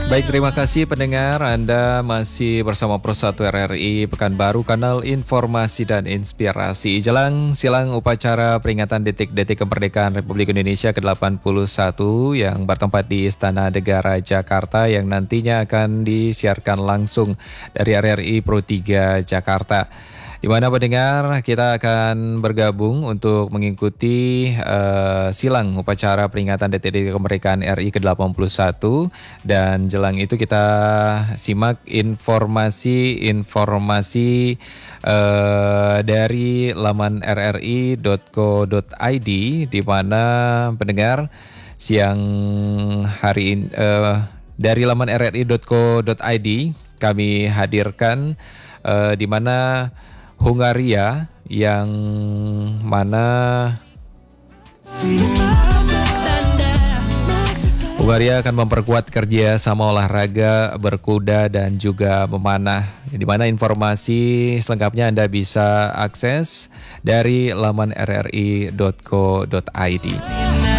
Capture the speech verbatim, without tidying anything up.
Baik, terima kasih pendengar. Anda masih bersama Pro satu R R I Pekanbaru, kanal informasi dan inspirasi. Jelang silang upacara peringatan detik-detik kemerdekaan Republik Indonesia ke delapan puluh satu yang bertempat di Istana Negara Jakarta yang nantinya akan disiarkan langsung dari R R I Pro tiga Jakarta. Di mana pendengar kita akan bergabung untuk mengikuti uh, silang upacara peringatan detik-detik kemerdekaan R I ke delapan puluh satu, dan jelang itu kita simak informasi-informasi uh, dari laman r r i dot co dot i d, di mana pendengar siang hari ini uh, dari laman r r i dot co dot i d kami hadirkan uh, di mana Hungaria yang mana Hungaria akan memperkuat kerja sama olahraga berkuda dan juga memanah, di mana informasi selengkapnya Anda bisa akses dari laman r r i dot co dot i d.